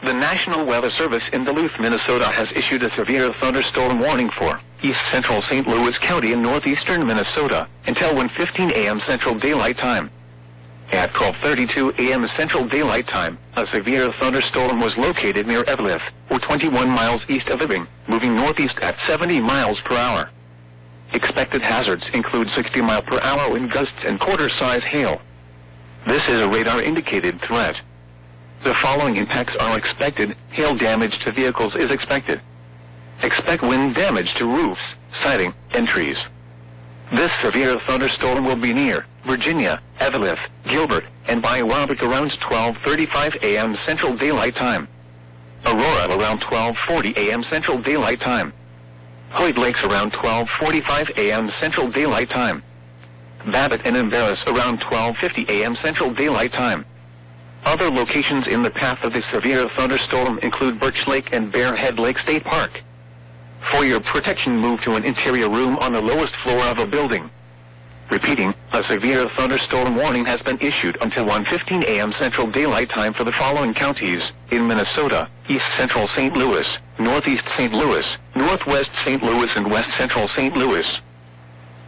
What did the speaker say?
The National Weather Service in Duluth, Minnesota has issued a severe thunderstorm warning for east central St. Louis County in northeastern Minnesota until 1:15 a.m. Central Daylight Time. At 12:32 a.m. Central Daylight Time, a severe thunderstorm was located near Eveleth, or 21 miles east of Irving, moving northeast at 70 miles per hour. Expected hazards include 60 mile per hour wind gusts and quarter-size hail. This is a radar-indicated threat. The following impacts are expected. Hail damage to vehicles is expected. Expect wind damage to roofs, siding, and trees. This severe thunderstorm will be near Virginia, Eveleth, Gilbert, and Biwabik around 12:35 a.m. Central Daylight Time. Aurora around 12:40 a.m. Central Daylight Time. Hoyt Lakes around 12:45 a.m. Central Daylight Time. Babbitt and Embarrass around 12:50 a.m. Central Daylight Time. Other locations in the path of the severe thunderstorm include Birch Lake and Bear Head Lake State Park. For your protection, move to an interior room on the lowest floor of a building. Repeating, a severe thunderstorm warning has been issued until 1:15 a.m. Central Daylight Time for the following counties in Minnesota: East Central St. Louis, Northeast St. Louis, Northwest St. Louis, and West Central St. Louis.